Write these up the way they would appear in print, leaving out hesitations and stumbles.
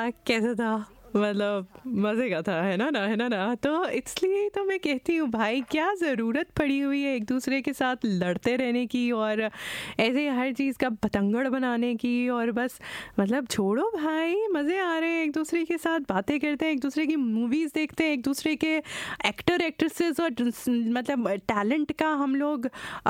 कैसा था? मतलब मज़े का था, है ना? है ना? तो इसलिए तो मैं कहती हूँ भाई, क्या ज़रूरत पड़ी हुई है एक दूसरे के साथ लड़ते रहने की और ऐसे हर चीज़ का बतंगड़ बनाने की। और बस मतलब छोड़ो भाई, मज़े आ रहे हैं, एक दूसरे के साथ बातें करते हैं, एक दूसरे की मूवीज़ देखते हैं, एक दूसरे के एक्टर एक्ट्रेसेस और मतलब टैलेंट का हम लोग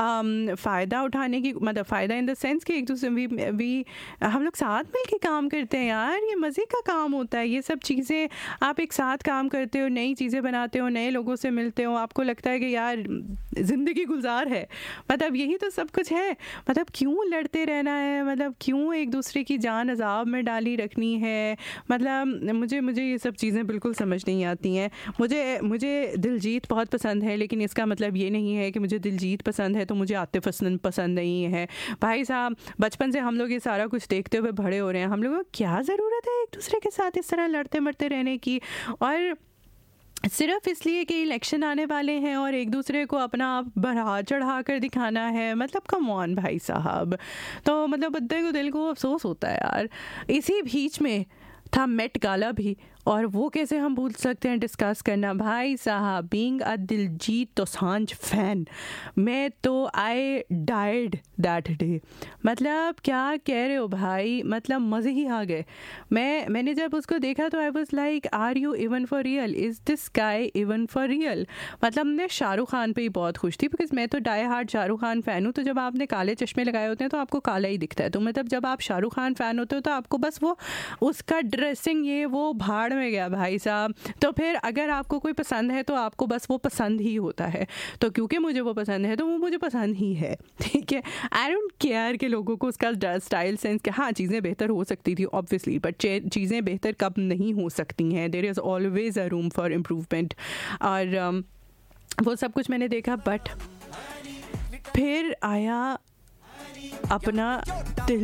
फ़ायदा उठाने की, मतलब फ़ायदा इन द सेंस कि एक दूसरे भी हम लोग साथ मिल के काम करते हैं यार। ये मज़े का काम होता है। ये सब चीज़ें आप एक साथ काम करते हो, नई चीज़ें बनाते हो, नए लोगों से मिलते हो, आपको लगता है कि यार ज़िंदगी गुलजार है। मतलब यही तो सब कुछ है। मतलब क्यों लड़ते रहना है? मतलब क्यों एक दूसरे की जान अज़ाब में डाली रखनी है? मतलब मुझे ये सब चीज़ें बिल्कुल समझ नहीं आती हैं। मुझे दिलजीत बहुत पसंद है, लेकिन इसका मतलब ये नहीं है कि मुझे दिलजीत पसंद है तो मुझे आतिफ़ असलम पसंद नहीं है। भाई साहब, बचपन से हम लोग ये सारा कुछ देखते हुए बड़े हो रहे हैं। हम लोगों को क्या ज़रूरत है एक दूसरे के साथ इस तरह लड़ते मरते रहने की? और सिर्फ इसलिए कि इलेक्शन आने वाले हैं और एक दूसरे को अपना आप बढ़ा चढ़ा कर दिखाना है। मतलब कम ऑन भाई साहब। तो मतलब बंदे को दिल को अफसोस होता है यार। इसी बीच में था मेट गाला भी, और वो कैसे हम भूल सकते हैं डिस्कस करना। भाई साहब, being a Diljit Dosanjh fan, मैं तो आई डाइड दैट डे। मतलब क्या कह रहे हो भाई, मतलब मज़े ही आ गए। मैंने जब उसको देखा तो I was like, are you even for real? Is this guy even for real? मतलब मैं शाहरुख खान पे ही बहुत खुश थी, बिकॉज मैं तो die hard Shahrukh Khan fan हूँ। तो जब आपने काले चश्मे लगाए होते हैं तो आपको काला ही दिखता है। तो मतलब जब आप शाहरुख खान फ़ैन होते हो तो आपको बस वो उसका ड्रेसिंग ये वो भाड़ में गया भाई साहब। तो फिर अगर आपको कोई पसंद है तो आपको बस वो पसंद ही होता है। तो क्योंकि मुझे वो पसंद है तो वो मुझे पसंद ही है, ठीक है। आई डोंट केयर कि लोगों को उसका स्टाइल सेंस क्या। हाँ, चीज़ें बेहतर हो सकती थी ऑब्वियसली, बट चीज़ें बेहतर कब नहीं हो सकती हैं। There is always a room for improvement. और वो सब कुछ मैंने देखा, बट फिर आया अपना दिल